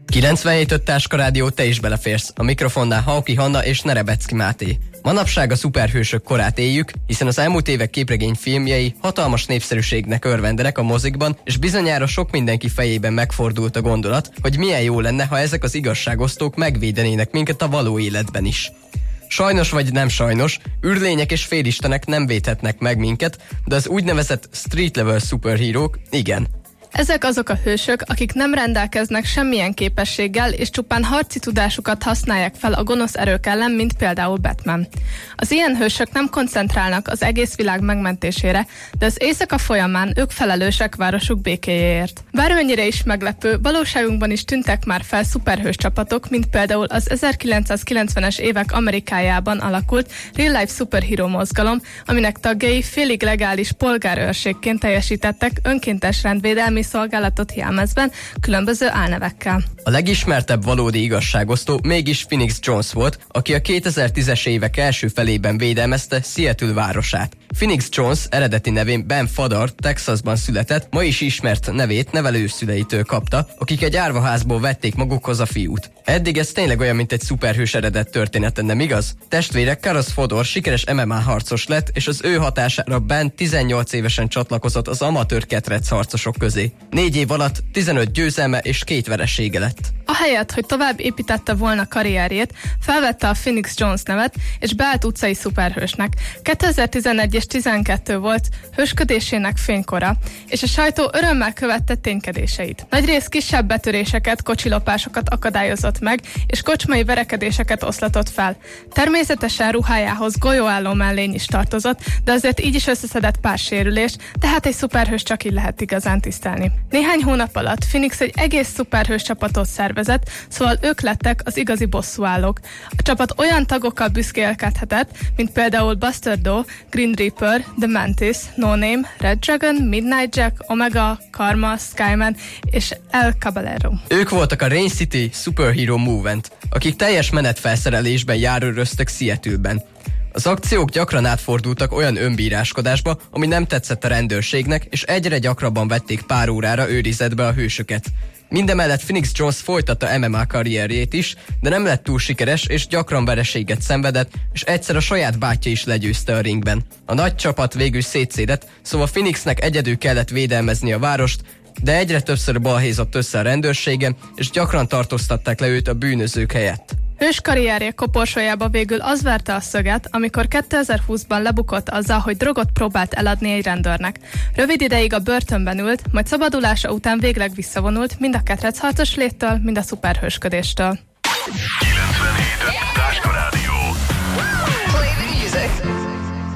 97.5 Táska Rádió, te is beleférsz. A mikrofonnál Hauki Hanna és Nerebecki Máté. Manapság a szuperhősök korát éljük, hiszen az elmúlt évek képregényfilmjei hatalmas népszerűségnek örvendenek a mozikban, és bizonyára sok mindenki fejében megfordult a gondolat, hogy milyen jó lenne, ha ezek az igazságosztók megvédenének minket a való életben is. Sajnos vagy nem sajnos, űrlények és félistenek nem védhetnek meg minket, de az úgynevezett street level szuperhírók igen. Ezek azok a hősök, akik nem rendelkeznek semmilyen képességgel, és csupán harci tudásukat használják fel a gonosz erők ellen, mint például Batman. Az ilyen hősök nem koncentrálnak az egész világ megmentésére, de az éjszaka folyamán ők felelősek városuk békéjéért. Bármennyire is meglepő, valóságunkban is tűntek már fel szuperhős csapatok, mint például az 1990-es évek Amerikájában alakult Real Life Superhero mozgalom, aminek tagjai félig legális polgárőrségként teljesítettek önkéntes rendvédelmi szolgálatot jelmezben, különböző álnevekkel. A legismertebb valódi igazságosztó mégis Phoenix Jones volt, aki a 2010-es évek első felében védelmezte Seattle városát. Phoenix Jones eredeti nevén Ben Fadar Texasban született, ma is ismert nevét nevelőszüleitől kapta, akik egy árvaházból vették magukhoz a fiút. Eddig ez tényleg olyan, mint egy szuperhős eredet története, nem igaz? Testvére Karas Fodor sikeres MMA harcos lett, és az ő hatására Ben 18 évesen csatlakozott az amatőr ketrec harcosok közé. 4 év alatt 15 győzelme és 2 veresége lett. Ahelyett, hogy tovább építette volna karrierjét, felvette a Phoenix Jones nevet, és beállt utcai szuperhősnek. 2011 és 12 volt hősködésének fénykora, és a sajtó örömmel követte ténykedéseit. Nagyrészt kisebb betöréseket, kocsilopásokat akadályozott meg, és kocsmai verekedéseket oszlatott fel. Természetesen ruhájához golyóálló mellény is tartozott, de azért így is összeszedett pár sérülést, tehát egy szuperhős csak így lehet igazán tisztelni. Néhány hónap alatt Phoenix egy egész szuperhős csapatot szervezett, szóval ők lettek az igazi bosszúállók. A csapat olyan tagokkal büszkélkedhetett, mint például Buster Doe, Green Reaper, The Mantis, No Name, Red Dragon, Midnight Jack, Omega, Karma, Skyman és El Caballero. Ők voltak a Rain City Superhero Movement, akik teljes menetfelszerelésben járőröztek Seattle-ben. Az akciók gyakran átfordultak olyan önbíráskodásba, ami nem tetszett a rendőrségnek, és egyre gyakrabban vették pár órára őrizetbe a hősöket. Mindemellett Phoenix Jones folytatta MMA karrierjét is, de nem lett túl sikeres, és gyakran vereséget szenvedett, és egyszer a saját bátyja is legyőzte a ringben. A nagy csapat végül szétszédett, szóval Phoenixnek egyedül kellett védelmezni a várost, de egyre többször balhézott össze a rendőrségen, és gyakran tartóztatták le őt a bűnözők helyett. Hős karrierje koporsójába végül az verte a szöget, amikor 2020-ban lebukott azzal, hogy drogot próbált eladni egy rendőrnek. Rövid ideig a börtönben ült, majd szabadulása után végleg visszavonult mind a ketrecharcos léttől, mind a szuperhősködéstől.